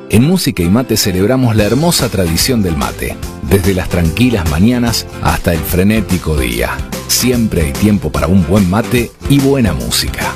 En Música y Mate celebramos la hermosa tradición del mate, desde las tranquilas mañanas hasta el frenético día. Siempre hay tiempo para un buen mate y buena música.